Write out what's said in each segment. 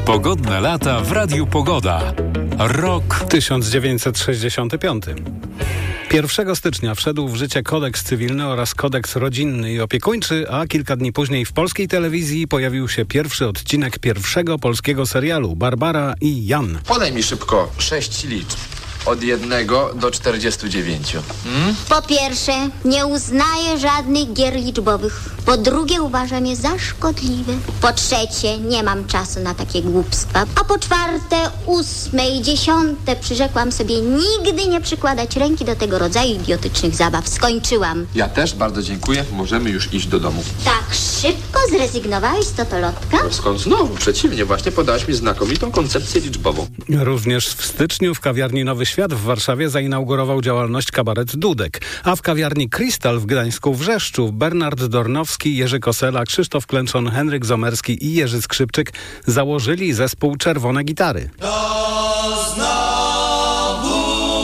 Pogodne lata w Radiu Pogoda. Rok 1965. 1 stycznia wszedł w życie kodeks cywilny oraz kodeks rodzinny i opiekuńczy, a kilka dni później w polskiej telewizji pojawił się pierwszy odcinek pierwszego polskiego serialu Barbara i Jan. Podaj mi szybko 6 liczb. Od 1 do 49. Po pierwsze, nie uznaję żadnych gier liczbowych. Po drugie, uważam je za szkodliwe. Po trzecie, nie mam czasu na takie głupstwa. A po czwarte, 8 i 10 przyrzekłam sobie nigdy nie przykładać ręki do tego rodzaju idiotycznych zabaw. Skończyłam. Ja też bardzo dziękuję. Możemy już iść do domu. Tak szybko zrezygnowałeś z totolotka? No skąd znowu? Przeciwnie, właśnie podałaś mi znakomitą koncepcję liczbową. Również w styczniu w kawiarni Nowy Świat w Warszawie zainaugurował działalność kabaret Dudek, a w kawiarni Krystal w Gdańsku Wrzeszczu Bernard Dornowski, Jerzy Kosela, Krzysztof Klęczon, Henryk Zomerski i Jerzy Skrzypczyk założyli zespół Czerwone Gitary. To znowu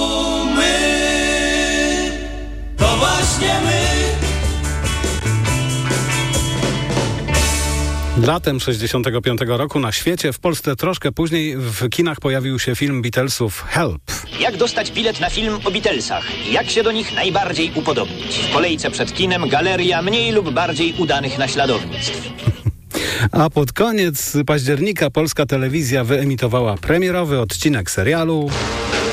my, to właśnie my. Latem 65 roku na świecie, w Polsce troszkę później w kinach pojawił się film Beatlesów Help. Jak dostać bilet na film o Beatlesach? Jak się do nich najbardziej upodobnić? W kolejce przed kinem galeria mniej lub bardziej udanych naśladownictw. A pod koniec października polska telewizja wyemitowała premierowy odcinek serialu